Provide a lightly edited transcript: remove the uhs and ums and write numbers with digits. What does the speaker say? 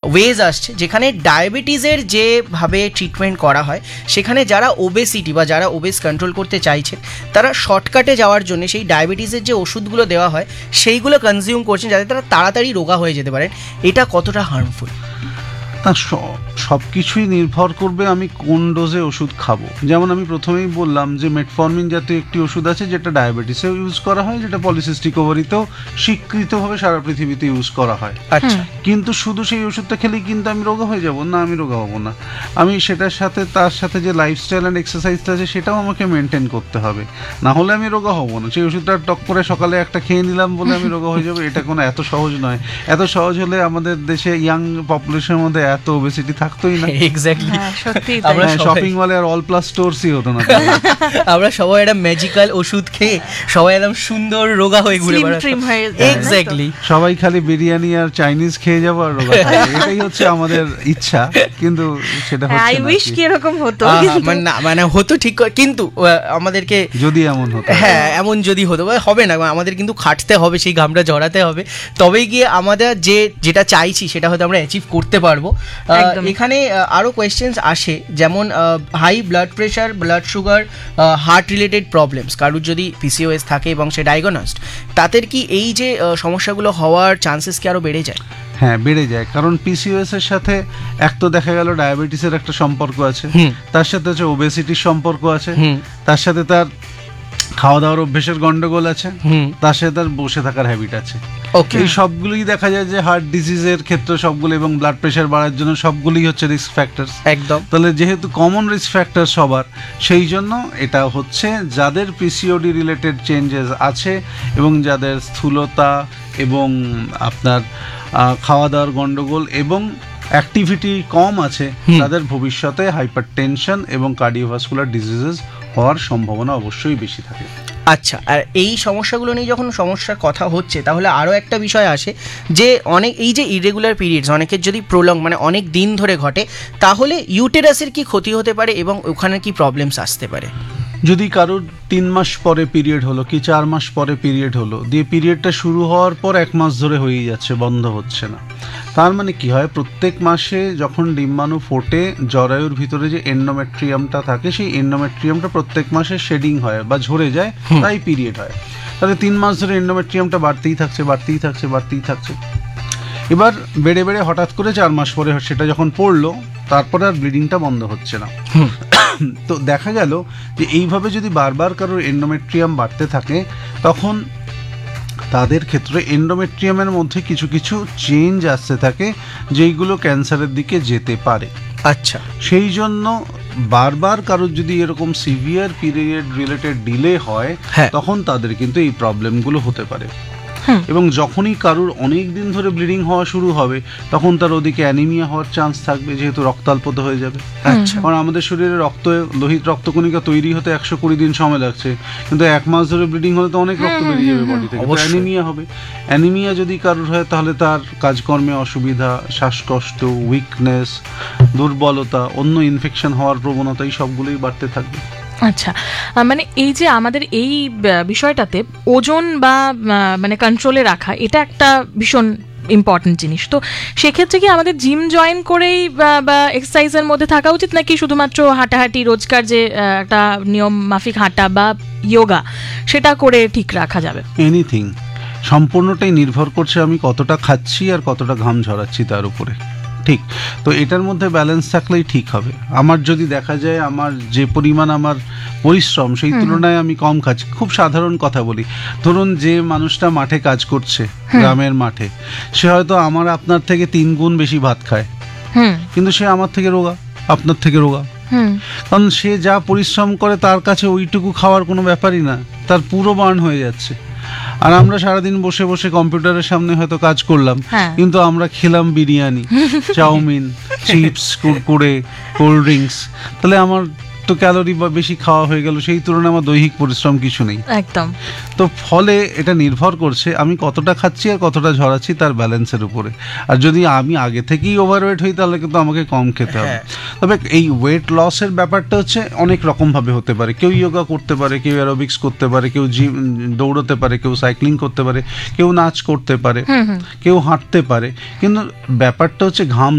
Wedge আসছে যেখানে ডায়াবেটিসের যেভাবে ট্রিটমেন্ট করা হয়, সেখানে যারা ওবেসিটি বা যারা ওবেস কন্ট্রোল করতে চাইছেন তারা শর্টকাটে যাওয়ার জন্য সেই ডায়াবেটিসের যে ওষুধগুলো দেওয়া হয় সেইগুলো কনজিউম করছেন যাতে তারা তাড়াতাড়ি রোগা হয়ে যেতে পারেন। এটা কতটা হার্মফুল? তা সব কিছুই নির্ভর করবে আমি কোন ডোজে ওষুধ খাবো। যেমন আমি প্রথমেই বললাম যে মেটফর্মিন জাতীয় একটি ওষুধ আছে যেটা ডায়াবেটিসেও ইউজ করা হয়, যেটা পলিসিস্টিক ওভারিতেও স্বীকৃতভাবে সারা পৃথিবীতে ইউজ করা হয়। আচ্ছা, কিন্তু শুধু সেই ওষুধটা খেলেই কিন্তু আমি রোগা হয়ে যাব না, আমি রোগা হবো না। আমি সেটার সাথে তার সাথে যে লাইফস্টাইল অ্যান্ড এক্সারসাইজটা আছে সেটাও আমাকে মেনটেন করতে হবে, না হলে আমি রোগা হবো না। সেই ওষুধটা টক করে সকালে একটা খেয়ে নিলাম বলে আমি রোগা হয়ে যাবো, এটা কোনো এত সহজ নয়। এত সহজ হলে আমাদের দেশে ইয়াং পপুলেশনের মধ্যে এত ওবেসিটি থাকতোই না। এক্স্যাক্টলি, আমরা শপিং মলে আর অল প্লাস স্টোরসই হতো না। আমরা সবাই একটা ম্যাজিক্যাল ওষুধ খেয়ে সবাই একদম সুন্দর রোগা হয়ে ঘুরে বেড়াতাম। এক্স্যাক্টলি, সবাই খালি বিরিয়ানি আর চাইনিজ খেয়ে যাবো আর রোগা থাকবো, এটাই হচ্ছে আমাদের ইচ্ছা, কিন্তু সেটা হচ্ছে না। আই উইশ কি এরকম হতো, মানে হতো ঠিক, কিন্তু আমাদেরকে যদি এমন হতো, হ্যাঁ এমন যদি হতো হবে না, আমাদের কিন্তু খাটতে হবে, সেই ঘামটা ঝরাতে হবে, তবেই গিয়ে আমাদের যেটা চাইছি সেটা হয়তো আমরা অ্যাচিভ করতে পারবো। এখানে আরও কোয়েশ্চেন্স আসে, যেমন high blood pressure, blood sugar, heart related problems, কারুর যদি পিসিওএস থাকে এবং সে ডায়াগনোসড, তাদের কি এই যে সমস্যাগুলো হওয়ার চান্সেস কি আরও বেড়ে যায়? হ্যাঁ, বেড়ে যায়। কারণ পিসিওএস এর সাথে এক তো দেখা গেল ডায়াবেটিসের একটা সম্পর্ক আছে, তার সাথে হচ্ছে ওবেসিটির সম্পর্ক আছে, তার সাথে তার খাওয়া দাওয়ার অভ্যেসের গন্ডগোল আছে, তার সাথে তার বসে থাকার হ্যাবিট আছে। এই সবগুলোই দেখা যায় যে হার্ট ডিজিজের ক্ষেত্রে সবগুলো এবং ব্লাড প্রেশার বাড়ার জন্য সবগুলোই হচ্ছে রিস্ক ফ্যাক্টরস। একদম। তাহলে যেহেতু কমন রিস্ক ফ্যাক্টর সবার, সেই জন্য এটা হচ্ছে যাদের পিসিওডি রিলেটেড চেঞ্জেস আছে এবং যাদের স্থূলতা এবং আপনার খাওয়া দাওয়ার গন্ডগোল এবং অ্যাক্টিভিটি কম আছে, তাদের ভবিষ্যতে হাইপারটেনশন এবং কার্ডিওভাস্কুলার ডিজিজেস হওয়ার সম্ভাবনা অবশ্যই বেশি থাকে। আচ্ছা, আর এই সমস্যাগুলো নিয়ে যখন সমস্যার কথা হচ্ছে, তাহলে আরও একটা বিষয় আসে যে এই যে ইরেগুলার পিরিয়ডস অনেকের যদি প্রলং মানে অনেক দিন ধরে ঘটে, তাহলে ইউটেরাসের কি ক্ষতি হতে পারে এবং ওখানে কি প্রবলেমস আসতে পারে? যদি কারোর 3 মাস পরে পিরিয়ড হলো কি 4 মাস পরে পিরিয়ড হলো, দিয়ে পিরিয়ডটা শুরু হওয়ার পর 1 মাস ধরে হয়েই যাচ্ছে, বন্ধ হচ্ছে না, তার মানে কি হয়, প্রত্যেক মাসে যখন ডিম্বাণু ফোটে জরায়ুর ভিতরে যে এন্ডোমেট্রিয়ামটা থাকে, সেই এন্ডোমেট্রিয়ামটা প্রত্যেক মাসে শেডিং হয় বা ঝরে যায়, তাই পিরিয়ড হয়। তাহলে 3 মাস ধরে এন্ডোমেট্রিয়ামটা বাড়তেই থাকছে। এবার বেড়ে বেড়ে হঠাৎ করে 4 মাস পরে সেটা যখন পড়লো, তারপরে আর ব্লিডিংটা বন্ধ হচ্ছে না। তো দেখা গেল যে এইভাবে যদি বারবার কারোর এন্ডোমেট্রিয়াম বাড়তে থাকে, তখন তাদের ক্ষেত্রে এন্ডোমেট্রিয়ামের মধ্যে কিছু কিছু চেঞ্জ আসতে থাকে যেইগুলো ক্যান্সারের দিকে যেতে পারে। আচ্ছা, সেই জন্য বারবার কারোর যদি এরকম সিভিয়ার পিরিয়ড রিলেটেড ডিলে হয়, তখন তাদের কিন্তু এই প্রবলেমগুলো হতে পারে। এবং যখনই কারুর অনেক দিন ধরে ব্লিডিং হওয়া শুরু হবে, তখন তার ওদিকে অ্যানিমিয়া হওয়ার চান্স থাকবে, যেহেতু রক্তাল্পতা হয়ে যাবে। কারণ আমাদের শরীরে লোহিত রক্তকণিকা তৈরি হতে 120 দিন সময় লাগছে, কিন্তু 1 মাস ধরে ব্লিডিং হলে তো অনেক রক্ত বেরিয়ে যাবে বডি থেকে, অ্যানিমিয়া হবে। অ্যানিমিয়া যদি কারুর হয়, তাহলে তার কাজকর্মে অসুবিধা, শ্বাসকষ্ট, উইকনেস, দুর্বলতা, অন্য ইনফেকশন হওয়ার প্রবণতা, এই সবগুলোই বাড়তে থাকবে। আচ্ছা, মানে এই যে আমাদের এই বিষয়টাতে ওজন বা মানে কন্ট্রোলে রাখা, এটা একটা ভীষণ ইম্পর্টেন্ট জিনিস। তো সেক্ষেত্রে কি আমাদের জিম জয়েন করেই বা এক্সারসাইজের মধ্যে থাকা উচিত, নাকি শুধুমাত্র হাঁটাহাঁটি, রোজকার যে একটা নিয়ম মাফিক হাঁটা বা যোগা, সেটা করে ঠিক রাখা যাবে? এনিথিং, সম্পূর্ণটাই নির্ভর করছে আমি কতটা খাচ্ছি আর কতটা ঘাম ঝরাচ্ছি তার উপরে। ঠিক, তো এটার মধ্যে ব্যালেন্স থাকলেই ঠিক হবে। আমার যদি দেখা যায় আমার যে পরিমাণ আমার পরিশ্রম, সেই তুলনায় আমি কম খাচ্ছি, খুব সাধারণ কথা বলি, ধরুন যে মানুষটা মাঠে কাজ করছে, গ্রামের মাঠে, সে হয়তো আমার আপনার থেকে 3 গুণ বেশি ভাত খায়, কিন্তু সে আমার থেকে রোগা, আপনার থেকে রোগা। কারণ সে যা পরিশ্রম করে তার কাছে ওইটুকু খাওয়ার কোনো ব্যাপারই না, তার পুরো বার্ন হয়ে যাচ্ছে। আর আমরা সারাদিন বসে বসে কম্পিউটারের সামনে হয়তো কাজ করলাম, কিন্তু আমরা খেলাম biryani, chowmein, chips, Kurkure, cold drinks, তাহলে আমার তো ক্যালোরি বা বেশি খাওয়া হয়ে গেল, সেই তুলনায় আমার দৈহিক পরিশ্রম কিছু নেই। একদম। তো ফলে এটা নির্ভর করছে আমি কতটা খাচ্ছি আর কতটা ঝরাচ্ছি তার ব্যালেন্সের উপরে। আর যদি আমি আগে থেকেই ওভারওয়েট হই, তাহলে কিন্তু আমাকে কম খেতে হবে। তবে এই ওয়েট লসের ব্যাপারটা হচ্ছে অনেক রকমভাবে হতে পারে। কেউ যোগা করতে পারে, কেউ অ্যারোবিক্স করতে পারে, কেউ জিম দৌড়তে পারে, কেউ সাইক্লিং করতে পারে, কেউ নাচ করতে পারে, কেউ হাঁটতে পারে, কিন্তু ব্যাপারটা হচ্ছে ঘাম